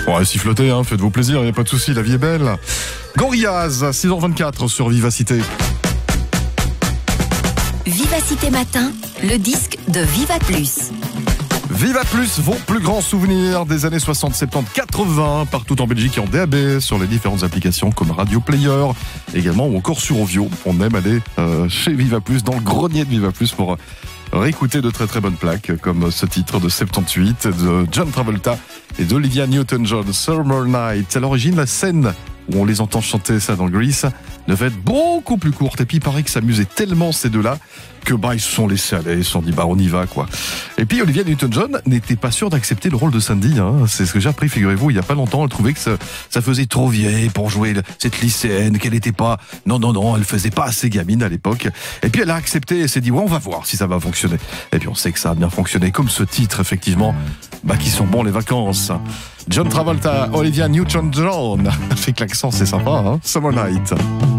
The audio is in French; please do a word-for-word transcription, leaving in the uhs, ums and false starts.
Ouais, sifflotez, hein, faites-vous plaisir, il n'y a pas de souci, la vie est belle. Gorillaz, six heures vingt-quatre sur Vivacité. Vivacité Matin, le disque de Viva Plus. Viva Plus, vos plus grands souvenirs des années soixante, soixante-dix, quatre-vingts, partout en Belgique et en D A B, sur les différentes applications comme Radio Player, également, ou encore sur Ovio. On aime aller euh, chez Viva Plus, dans le grenier de Viva Plus, pour réécouter de très très bonnes plaques, comme ce titre de soixante-dix-huit de John Travolta et d'Olivia Newton-John, Summer Night. À l'origine, la scène où on les entend chanter ça dans Grease devait être beaucoup plus courte. Et puis il paraît que ça amusait tellement ces deux-là que bah ils se sont laissés aller, ils se sont dit bah on y va quoi. Et puis Olivia Newton-John n'était pas sûre d'accepter le rôle de Sandy. Hein. C'est ce que j'ai appris, figurez-vous, il y a pas longtemps. Elle trouvait que ça, ça faisait trop vieille pour jouer cette lycéenne, qu'elle était pas... Non, non, non, elle faisait pas assez gamine à l'époque. Et puis elle a accepté et s'est dit ouais, on va voir si ça va fonctionner. Et puis on sait que ça a bien fonctionné, comme ce titre effectivement, bah qui sont bons les vacances. John Travolta, Olivia Newton-John, avec l'accent c'est sympa, hein. Summer Night.